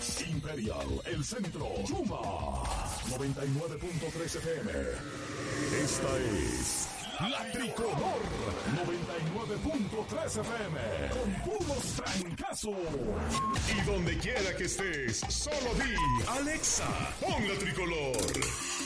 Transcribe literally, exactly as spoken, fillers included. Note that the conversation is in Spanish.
Imperial, El Centro, Yuma, noventa y nueve punto tres F M. Esta es La Tricolor, noventa y nueve punto tres F M, con puros trancazos. Y donde quiera que estés, solo di, Alexa, pon La Tricolor.